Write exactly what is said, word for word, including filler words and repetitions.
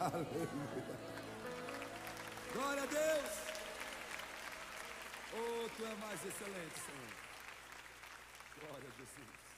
Aleluia. Glória a Deus. Oh, tu é mais excelente, Senhor. Glória a Jesus.